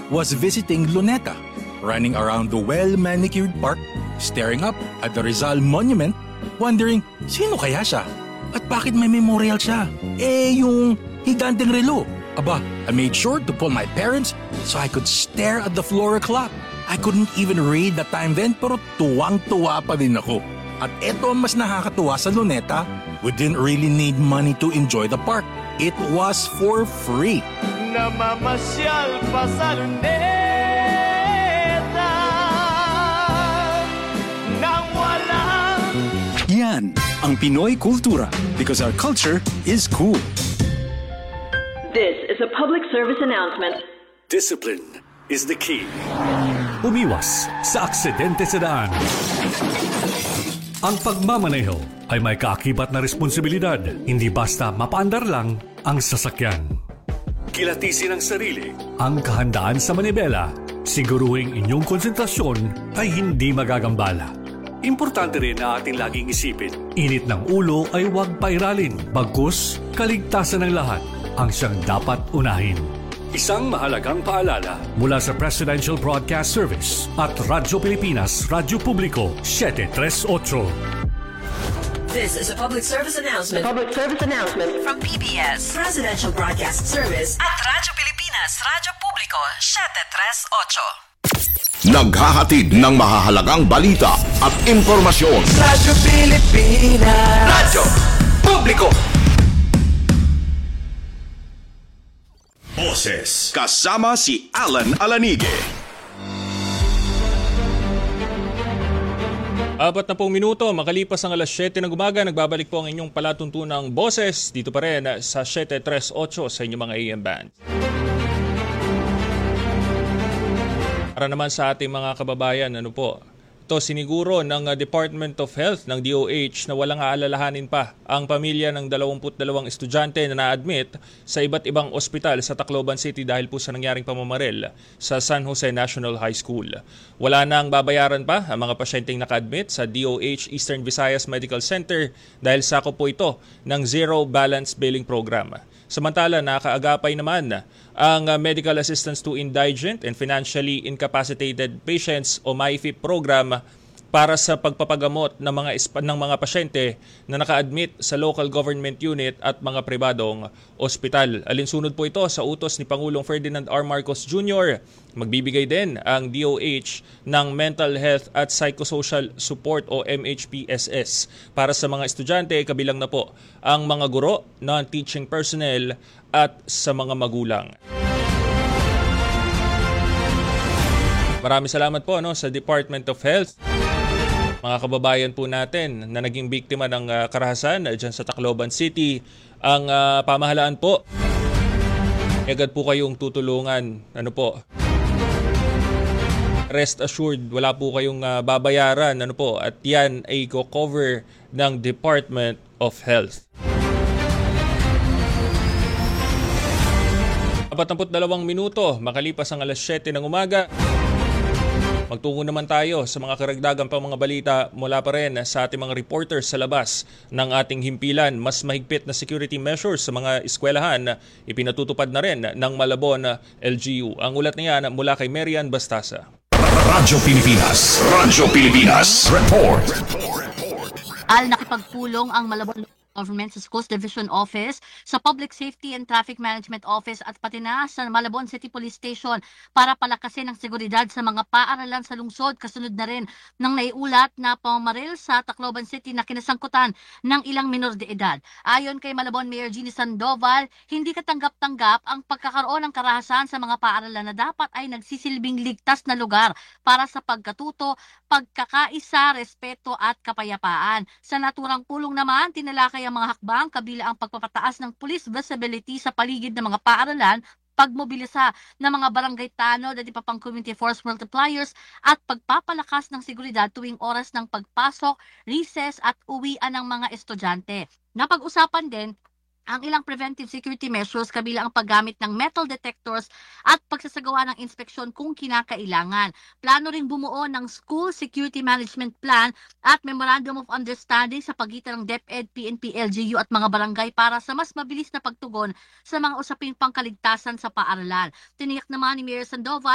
was visiting Luneta, running around the well-manicured park, staring up at the Rizal Monument, wondering sino kaya siya at bakit may memorial siya. Yung higanteng relo. Aba, I made sure to pull my parents so I could stare at the floor clock. I couldn't even read the time then pero tuwang-tuwa pa din ako. At eto ang mas nakakatuwa sa Luneta, we didn't really need money to enjoy the park. It was for free. Namamasyal pa sa Luneta nang walang... Yan ang Pinoy kultura because our culture is cool. This is a public service announcement. Discipline is the key. Umiwas sa aksidente sa daan. Ang pagmamaneho ay may kaakibat na responsibilidad, hindi basta mapaandar lang ang sasakyan. Kilatisin ang sarili, ang kahandaan sa manibela, siguruhing inyong konsentrasyon ay hindi magagambala. Importante rin na ating laging isipin, init ng ulo ay huwag pairalin, bagkus kaligtasan ng lahat ang siyang dapat unahin. Isang mahalagang paalala mula sa Presidential Broadcast Service at Radyo Pilipinas, Radyo Publiko, 738. This is a public service announcement. Public service announcement From PBS, Presidential Broadcast Service at Radyo Pilipinas, Radyo Publiko, 738. Naghahatid ng mahahalagang balita at impormasyon. Radyo Pilipinas, Radyo Publiko. Boses kasama si Alan Alanige. 40 minuto, makalipas ang alas 7 ng umaga, nagbabalik po ang inyong palatuntunang Boses dito pa rin sa 738 sa inyong mga AM band. Para naman sa ating mga kababayan, ito siniguro ng Department of Health ng DOH na walang aalalahanin pa ang pamilya ng 22 estudyante na na-admit sa iba't ibang ospital sa Tacloban City dahil po sa nangyaring pamamaril sa San Jose National High School. Wala nang babayaran pa ang mga pasyenteng naka-admit sa DOH Eastern Visayas Medical Center dahil sakop po ito ng Zero Balance Billing Program. Samantala, nakaagapay naman ang Medical Assistance to Indigent and Financially Incapacitated Patients o MyFIP program para sa pagpapagamot ng mga pasyente na naka-admit sa local government unit at mga pribadong ospital. Alinsunod po ito sa utos ni Pangulong Ferdinand R. Marcos Jr. Magbibigay din ang DOH ng Mental Health at Psychosocial Support o MHPSS para sa mga estudyante, kabilang na po ang mga guro, non-teaching personnel at sa mga magulang. Maraming salamat po sa Department of Health. Mga kababayan po natin na naging biktima ng karahasan dyan sa Tacloban City, ang pamahalaan po, agad po kayong tutulungan. Rest assured, wala po kayong babayaran. At yan ay co-cover ng Department of Health. 42 minuto, makalipas ang alas 7 ng umaga. Magtungo naman tayo sa mga karagdagang pang mga balita mula pa rin sa ating mga reporters sa labas ng ating himpilan. Mas mahigpit na security measures sa mga eskwelahan ipinatutupad na rin ng Malabon LGU. Ang ulat niyan mula kay Marian Bastasa. Radyo Pilipinas, Radyo Pilipinas, report. Nakipagpulong ang Malabon Government sa Schools Division Office, sa Public Safety and Traffic Management Office at pati na sa Malabon City Police Station para palakasin ang seguridad sa mga paaralan sa lungsod. Kasunod na rin ng naiulat na pamamaril sa Tacloban City na kinasangkutan ng ilang minor de edad. Ayon kay Malabon Mayor Jeannie Sandoval, hindi katanggap-tanggap ang pagkakaroon ng karahasan sa mga paaralan na dapat ay nagsisilbing ligtas na lugar para sa pagkatuto, pagkakaisa, respeto at kapayapaan. Sa naturang pulong naman, tinalakay ang mga hakbang kabila ang pagpapataas ng police visibility sa paligid ng mga paaralan, pagmobilisa ng mga barangay tanod at iba pang community force multipliers at pagpapalakas ng seguridad tuwing oras ng pagpasok, recess at uwian ng mga estudyante. Napag-usapan din ang ilang preventive security measures kabilang ang paggamit ng metal detectors at pagsasagawa ng inspeksyon kung kinakailangan. Plano ring bumuo ng School Security Management Plan at Memorandum of Understanding sa pagitan ng DepEd, PNP, LGU at mga barangay para sa mas mabilis na pagtugon sa mga usaping pangkaligtasan sa paaralan. Tiniyak naman ni Mayor Sandoval